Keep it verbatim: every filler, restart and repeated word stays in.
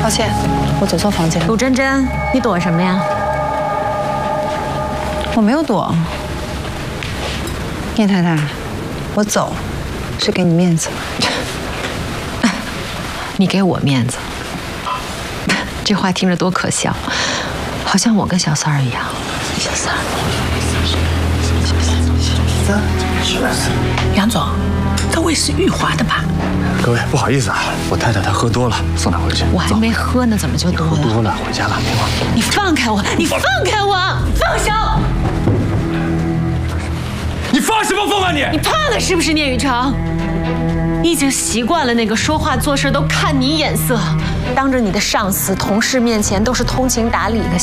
抱歉，我走错房间了。 鲁真真，你躲什么呀？ 我没有躲。叶太太，我走是给你面子。 你给我面子，这话听着多可笑，好像我跟小三儿一样。小三儿， 三是吧？ 杨总，各位是玉华的吧？ 各位不好意思啊，我太太她喝多了，送她回去。 我还没喝呢，怎么就多了？ 喝多了，回家吧，别慌。 你放开我！你放开我！放手！ 你放什么风啊你！ 你怕的是不是聂雨成？你已经习惯了那个说话做事都看你眼色，当着你的上司、同事面前都是通情达理的。